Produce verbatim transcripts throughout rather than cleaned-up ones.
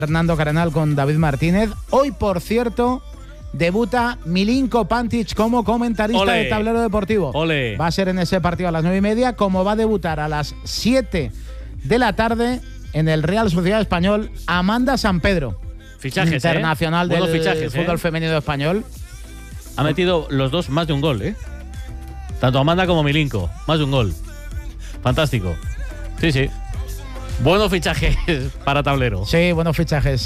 Fernando Carenal con David Martínez. Hoy, por cierto, debuta Milinko Pantic como comentarista Ole. de Tablero Deportivo. Ole. Va a ser en ese partido a las nueve y media, como va a debutar a las siete de la tarde en el Real Sociedad Español Amanda San Pedro. Fichajes, internacional ¿eh? del Buenos fichajes, fútbol ¿eh? femenino español. Ha metido los dos más de un gol, ¿eh? Tanto Amanda como Milinko, más de un gol. Fantástico. Sí, sí. Buenos fichajes para Tablero. Sí, buenos fichajes.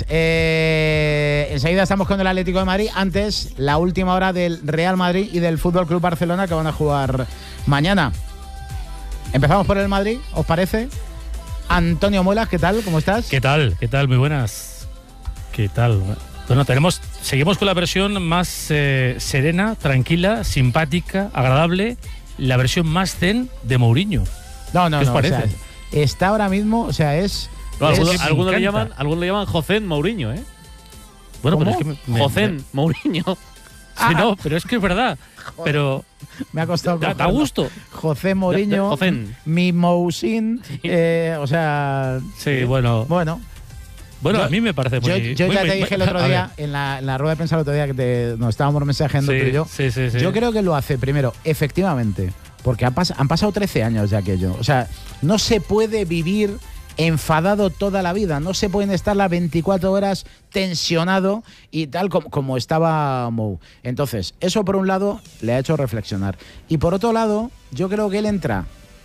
Eh, enseguida estamos con el Atlético de Madrid. Antes, la última hora del Real Madrid y del Fútbol Club Barcelona, que van a jugar mañana. Empezamos por el Madrid, ¿os parece? Antonio Muelas, ¿qué tal? ¿Cómo estás? ¿Qué tal? ¿Qué tal? Muy buenas. ¿Qué tal? Bueno, tenemos, seguimos con la versión más eh, serena, tranquila, simpática, agradable, la versión más zen de Mourinho. No, no, ¿Qué os no. parece? O sea, está ahora mismo, o sea, es. No, es algunos, algunos le encanta. llaman, algunos le llaman Josén Mourinho, ¿eh? Bueno, ¿Cómo? pero es que me, me- Josén me- Mourinho. sí, no, pero es que es verdad. Pero me ha costado. da, da cogerlo. gusto. José Mourinho, Josén. mi Mousin, eh, o sea. Sí, bueno. Bueno. Bueno, yo- a mí me parece muy. Yo, yo muy- ya te muy- dije el otro a día, ver. en la, en la rueda de prensa el otro día que te, nos estábamos mensajeando Sí, tú y yo. sí, sí, sí. Yo creo que lo hace primero, efectivamente, porque han, pas- han pasado trece años de aquello. O sea, no se puede vivir enfadado toda la vida, no se pueden estar las veinticuatro horas tensionado y tal como, como estaba Mou. Entonces, eso por un lado le ha hecho reflexionar. Y por otro lado, yo creo que él entra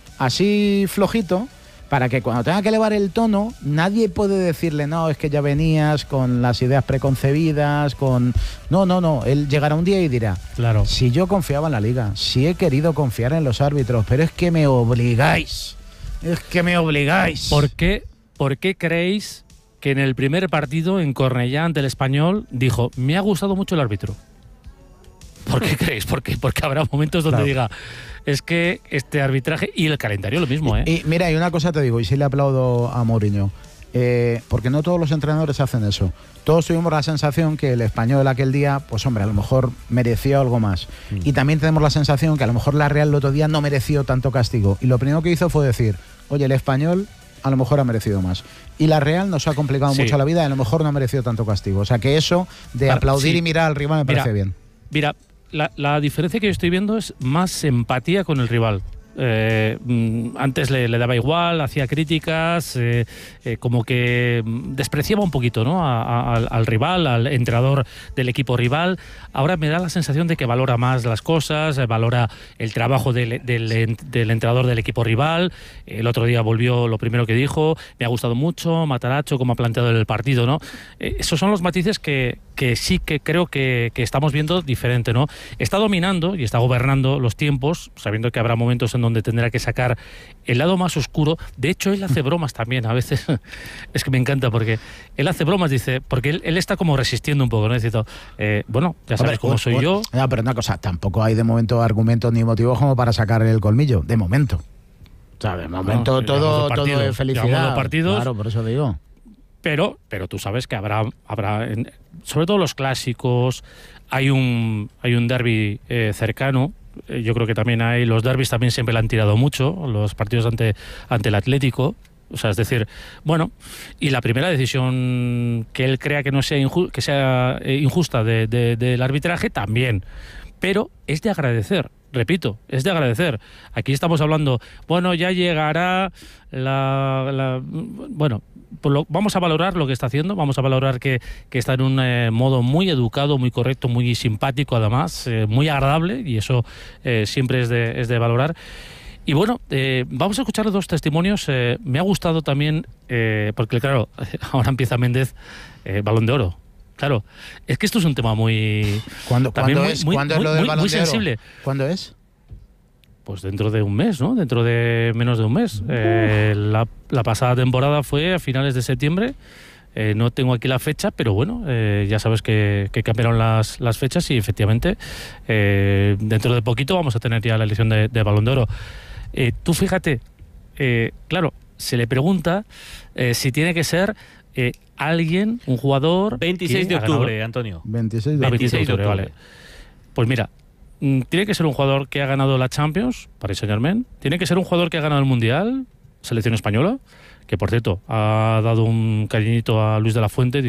así flojito, para que cuando tenga que elevar el tono, nadie puede decirle, no, es que ya venías con las ideas preconcebidas, con... No, no, no, él llegará un día y dirá, Claro. si yo confiaba en la liga, si he querido confiar en los árbitros, pero es que me obligáis, es que me obligáis. ¿Por qué, ¿Por qué creéis que en el primer partido en Cornellá ante el Español dijo, me ha gustado mucho el árbitro? ¿Por qué creéis? Porque, porque habrá momentos donde Claro. diga, es que este arbitraje y el calendario lo mismo, ¿eh? Y, y mira, y una cosa te digo, y sí le aplaudo a Mourinho, eh, porque no todos los entrenadores hacen eso. Todos tuvimos la sensación que el Español aquel día, pues hombre, a lo mejor mereció algo más. Mm. Y también tenemos la sensación que a lo mejor la Real el otro día no mereció tanto castigo. Y lo primero que hizo fue decir, oye, el Español a lo mejor ha merecido más. Y la Real nos ha complicado Sí. mucho la vida y a lo mejor no ha merecido tanto castigo. O sea que eso de Para- aplaudir sí. y mirar al rival me Mira, parece bien. Mira, la, la diferencia que yo estoy viendo es más empatía con el rival. Eh, mm, antes le, le daba igual, hacía críticas, eh, eh, como que mm, despreciaba un poquito, ¿no? a- a- al, al rival, al entrenador del equipo rival. Ahora me da la sensación de que valora más las cosas, eh, valora el trabajo del, del, del entrenador del equipo rival. El otro día volvió lo primero que dijo, me ha gustado mucho, Mataracho, como ha planteado el partido, ¿no? Eh, esos son los matices que, que sí que creo que, que estamos viendo diferente, ¿no? Está dominando y está gobernando los tiempos, sabiendo que habrá momentos en donde tendrá que sacar el lado más oscuro. De hecho, él hace bromas también, a veces. Es que me encanta porque él hace bromas, dice, porque él, él está como resistiendo un poco, ¿no? Dice, eh, bueno, ya sabes Hombre, cómo un- soy un- yo. No, pero una cosa, tampoco hay de momento argumentos ni motivos como para sacar el colmillo, de momento. O sea, de momento No, todo, llevamos dos todo partidos, es felicidad. llevamos dos partidos. Claro, por eso digo. Pero, pero tú sabes que habrá, habrá en- sobre todo los clásicos, hay un, hay un derbi eh, cercano. Eh, Yo creo que también hay, los derbis también siempre le han tirado mucho, los partidos ante, ante el Atlético. O sea, es decir, bueno, y la primera decisión que él crea que no sea, inju- que sea eh, injusta de- de- del arbitraje, también. Pero es de agradecer, repito, es de agradecer. Aquí estamos hablando, bueno, ya llegará la... la- bueno, pues lo- vamos a valorar lo que está haciendo, vamos a valorar que, que está en un eh, modo muy educado, muy correcto, muy simpático además, eh, muy agradable, y eso eh, siempre es de, es de valorar. Y bueno, eh, vamos a escuchar dos testimonios. Eh, me ha gustado también, eh, porque claro, ahora empieza Méndez, eh, Balón de Oro. Claro, es que esto es un tema muy... ¿Cuándo, también ¿cuándo muy- es, muy- ¿cuándo es muy- lo del muy- Balón muy de Oro? sensible. ¿Cuándo es? Pues dentro de un mes, ¿no? Dentro de menos de un mes. Eh, la, la pasada temporada fue a finales de septiembre. Eh, no tengo aquí la fecha, pero bueno, eh, ya sabes que, que cambiaron las, las fechas y efectivamente eh, dentro de poquito vamos a tener ya la elección de, de Balón de Oro. Eh, tú fíjate, eh, claro, se le pregunta eh, si tiene que ser eh, alguien, un jugador... veintiséis de que ha ganado- octubre, Antonio. veintiséis de Ah, octubre. veintiséis de octubre, vale. Pues mira, mm, tiene que ser un jugador que ha ganado la Champions, Paris Saint-Germain. Tiene que ser un jugador que ha ganado el Mundial, selección española, que por cierto ha dado un cariñito a Luis de la Fuente.